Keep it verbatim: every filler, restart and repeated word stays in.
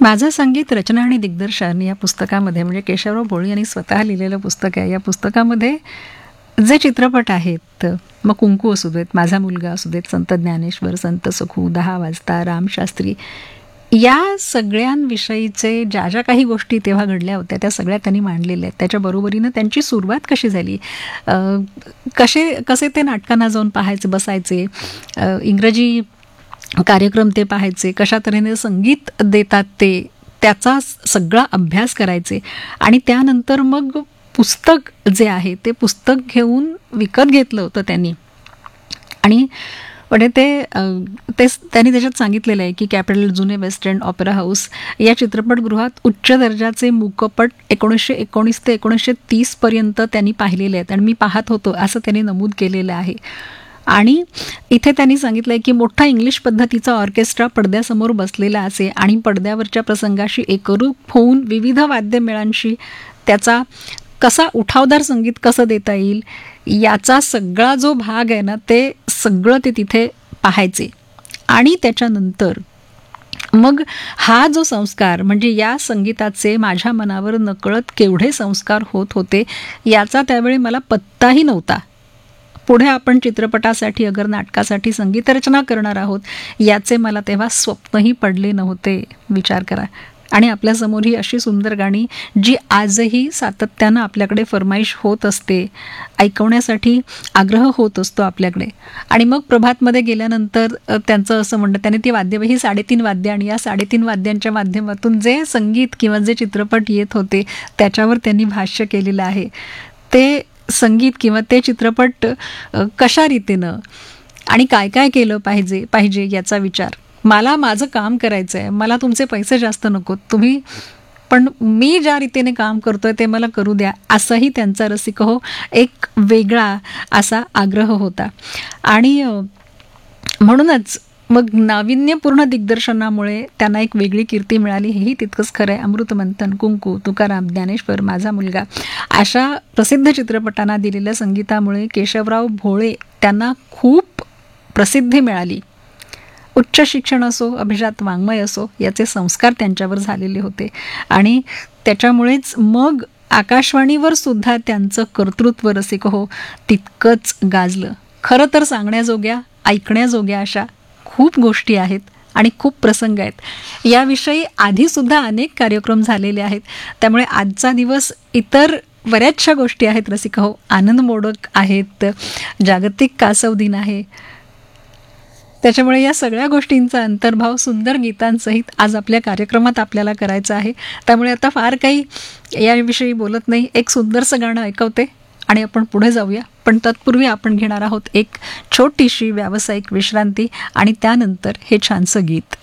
माझं संगीत रचना आणि दिग्दर्शन या पुस्तकामध्ये, म्हणजे केशवराव भोळे यांनी स्वतः लिहिलेलं पुस्तक आहे. या पुस्तकामध्ये जे चित्रपट आहेत, मग कुंकू असू देत, माझा मुलगा असू देत, संत ज्ञानेश्वर, संत सखू, दहा वाजता, रामशास्त्री, या सगळ्यांविषयीचे ज्या ज्या काही गोष्टी तेव्हा घडल्या होत्या त्या सगळ्या त्यांनी मांडलेल्या आहेत. त्याच्या बरोबरीनं त्यांची सुरुवात कशी झाली, कसे कसे ते नाटकांना जाऊन पाहायचे, बसायचे, इंग्रजी कार्यक्रम ते पाहायचे, कशा तऱ्हेने संगीत देतात ते, त्याचा सगळा अभ्यास करायचे आणि त्यानंतर मग पुस्तक जे आहे ते पुस्तक घेऊन विकत घेतलं होतं त्यांनी. आणि म्हणजे ते ते त्यांनी त्याच्यात सांगितलेलं आहे की कॅपिटल जुने वेस्ट एंड ऑपेरा हाऊस या चित्रपटगृहात उच्च दर्जाचे मूकपट एकोणीसशे एकोणीस ते एकोणीसशे तीसपर्यंत त्यांनी पाहिलेले आहेत आणि मी पाहत होतो असं त्यांनी नमूद केलेलं आहे. आणि इथे त्यांनी सांगितलं आहे की मोठा इंग्लिश पद्धतीचा ऑर्केस्ट्रा पडद्यासमोर बसलेला असे आणि पडद्यावरच्या प्रसंगाशी एकरूप होऊन विविध वाद्यमेळांशी त्याचा कसा उठावदार संगीत कसं देता येईल याचा सगळा जो भाग आहे ना, ते सगळं ते तिथे पाहायचे. आणि त्याच्यानंतर मग हा जो संस्कार, म्हणजे या संगीताचे माझ्या मनावर नकळत केवढे संस्कार होत होते याचा त्यावेळी मला पत्ताही नव्हता. पुढे आपण चित्रपटासाठी अगर नाटकासाठी संगीतरचना करणार आहोत याचे मला तेव्हा स्वप्नही पडले नव्हते. विचार करा. आणि आपल्यासमोर ही अशी सुंदर गाणी जी आजही सातत्यानं आपल्याकडे फरमाईश होत असते, ऐकवण्यासाठी आग्रह होत असतो आपल्याकडे. आणि मग प्रभातमध्ये गेल्यानंतर त्यांचं असं म्हणणं, त्याने ती वाद्य, ही साडेतीन वाद्य आणि या साडेतीन वाद्यांच्या माध्यमातून जे संगीत किंवा जे चित्रपट येत होते त्याच्यावर त्यांनी भाष्य केलेलं आहे. ते संगीत किंवा ते चित्रपट कशा रीतीनं आणि काय काय केलं पाहिजे पाहिजे याचा विचार. मला माझं काम करायचं आहे, मला तुमचे पैसे जास्त नकोत, तुम्ही पण मी ज्या रीतीने काम करतोय ते मला करू द्या, असाही त्यांचा रसिक हो एक वेगळा असा आग्रह होता. आणि म्हणूनच मग नाविन्यपूर्ण दिग्दर्शनामुळे त्यांना एक वेगळी कीर्ती मिळाली, हेही तितकंच खरं आहे. अमृतमंथन, कुंकू, तुकाराम, ज्ञानेश्वर, माझा मुलगा अशा प्रसिद्ध चित्रपटांना दिलेल्या संगीतामुळे केशवराव भोळे त्यांना खूप प्रसिद्धी मिळाली. उच्च शिक्षण असो, अभिजात वाङ्मय असो, याचे संस्कार त्यांच्यावर झालेले होते. आणि त्याच्यामुळेच मग आकाशवाणीवर सुद्धा त्यांचं कर्तृत्व रसिक हो तितकंच गाजलं. खरं तर सांगण्याजोग्या, ऐकण्याजोग्या अशा खूप गोष्टी आहेत आणि खूप प्रसंग आहेत. याविषयी आधीसुद्धा अनेक कार्यक्रम झालेले आहेत. त्यामुळे आजचा दिवस इतर बऱ्याचशा गोष्टी आहेत रसिक हो. आनंद मोडक आहेत, जागतिक कासव दिन आहे. त्याच्यामुळे या सगळ्या गोष्टींचा अंतर्भाव सुंदर गीतांसहित आज आपल्या कार्यक्रमात आपल्याला करायचा आहे. त्यामुळे आता फार काही याविषयी बोलत नाही, एक सुंदरसं गाणं ऐकवते आणि आपण पुढे जाऊया. पण तत्पूर्वी आपण घेणार आहोत एक छोटीशी व्यावसायिक विश्रांती आणि त्यानंतर हे छानसं गीत.